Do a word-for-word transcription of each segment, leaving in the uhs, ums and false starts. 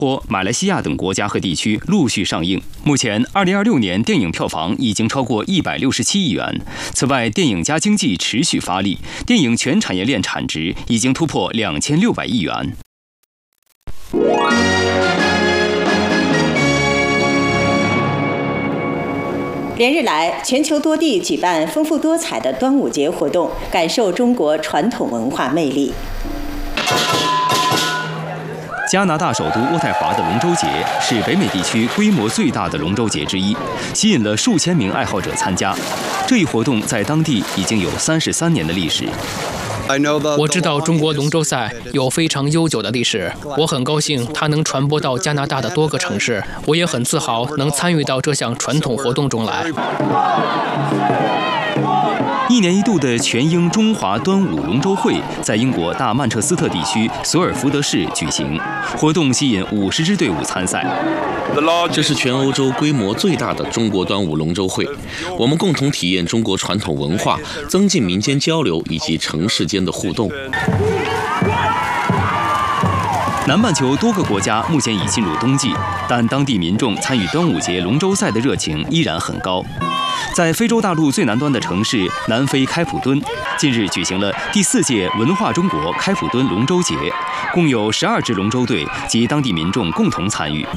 或马来西亚等国家和地区陆续上映。目前，二零二六年电影票房已经超过一百六十七亿元。此外，电影加经济持续发力，电影全产业链产值已经突破两千六百亿元。 连日来，全球多地举办丰富多彩的端午节活动，感受中国传统文化魅力。 加拿大首都渥太华的龙舟节是北美地区规模最大的龙舟节之一，吸引了数千名爱好者参加。这一活动在当地已经有三十三年的历史。 我知道中国龙舟赛有非常悠久的历史，我很高兴它能传播到加拿大的多个城市，我也很自豪能参与到这项传统活动中来。 一年一度的全英中华端午龙舟会在英国大曼彻斯特地区索尔福德市举行，活动吸引五十支队伍参赛。 这是全欧洲规模最大的中国端午龙舟会，我们共同体验中国传统文化，增进民间交流以及城市间的互动。 南半球多个国家目前已进入冬季，但当地民众参与端午节龙舟赛的热情依然很高。在非洲大陆最南端的城市南非开普敦，近日举行了第四届文化中国开普敦龙舟节，共有十二支龙舟队及当地民众共同参与。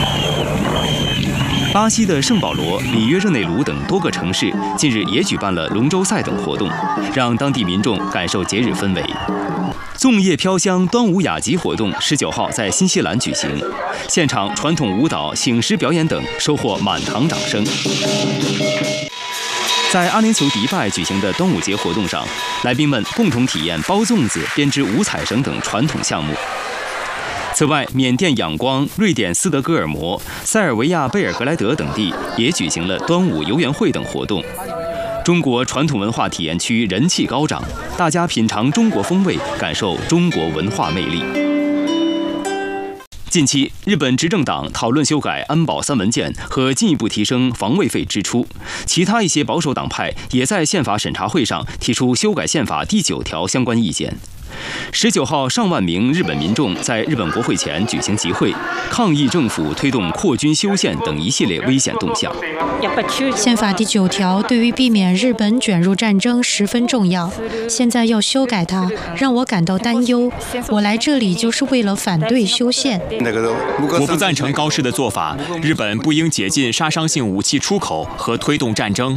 巴西的圣保罗、里约热内卢等多个城市近日也举办了龙舟赛等活动，让当地民众感受节日氛围。粽叶飘香端午雅集活动十九号在新西兰举行，现场传统舞蹈、醒狮表演等收获满堂掌声。在阿联酋迪拜举行的端午节活动上，来宾们共同体验包粽子、编织五彩绳等传统项目。此外，缅甸仰光、瑞典斯德哥尔摩、塞尔维亚贝尔格莱德等地也举行了端午游园会等活动。中国传统文化体验区人气高涨，大家品尝中国风味，感受中国文化魅力。近期，日本执政党讨论修改安保三文件和进一步提升防卫费支出，其他一些保守党派也在宪法审查会上提出修改宪法第九条相关意见。十九号，上万名日本民众在日本国会前举行集会，抗议政府推动扩军修宪等一系列危险动向。 宪法第九条对于避免日本卷入战争十分重要，现在要修改它，让我感到担忧。我来这里就是为了反对修宪。 我不赞成高市的做法，日本不应解禁杀伤性武器出口和推动战争。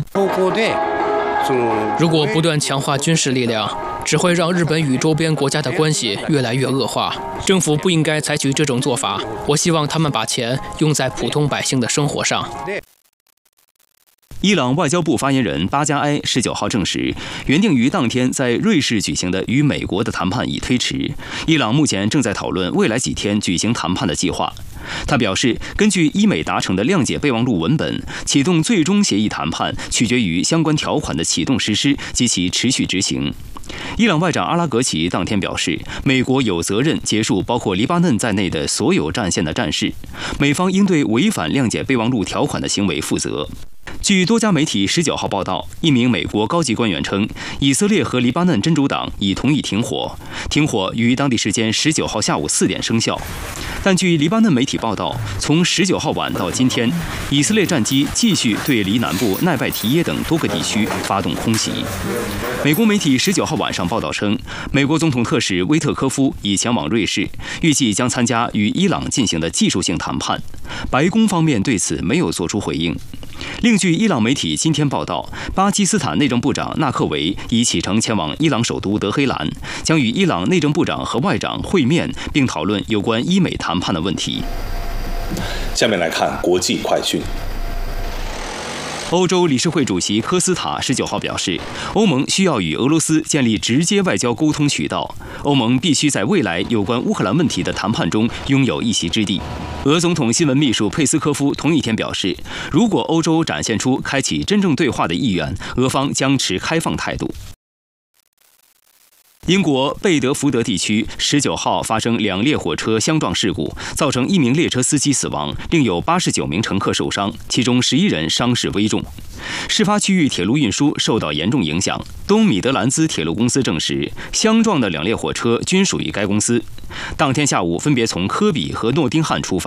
如果不断强化军事力量，只会让日本与周边国家的关系越来越恶化。政府不应该采取这种做法。我希望他们把钱用在普通百姓的生活上。 伊朗外交部发言人巴加埃十九号证实，原定于当天在瑞士举行的与美国的谈判已推迟。伊朗目前正在讨论未来几天举行谈判的计划。他表示，根据伊美达成的谅解备忘录文本，启动最终协议谈判取决于相关条款的启动实施及其持续执行。伊朗外长阿拉格齐当天表示，美国有责任结束包括黎巴嫩在内的所有战线的战事，美方应对违反谅解备忘录条款的行为负责。据多家媒体十九号报道，一名美国高级官员称，以色列和黎巴嫩真主党已同意停火，停火于当地时间十九号下午四点生效。但据黎巴嫩媒体报道，从十九号晚到今天，以色列战机继续对黎南部奈拜提耶等多个地区发动空袭。美国媒体十九号晚上报道称，美国总统特使威特科夫已前往瑞士，预计将参加与伊朗进行的技术性谈判。白宫方面对此没有作出回应。另据伊朗媒体今天报道，巴基斯坦内政部长纳克维已启程前往伊朗首都德黑兰，将与伊朗内政部长和外长会面，并讨论有关伊美谈判的问题。 下面来看国际快讯。 欧洲理事会主席科斯塔十九号表示，欧盟需要与俄罗斯建立直接外交沟通渠道，欧盟必须在未来有关乌克兰问题的谈判中拥有一席之地。俄总统新闻秘书佩斯科夫同一天表示，如果欧洲展现出开启真正对话的意愿，俄方将持开放态度。 英国贝德福德地区十九号发生两列火车相撞事故，造成一名列车司机死亡，另有八十九名乘客受伤，其中十一人伤势危重。事发区域铁路运输受到严重影响。东米德兰兹铁路公司证实，相撞的两列火车均属于该公司。当天下午分别从科比和诺丁汉出发。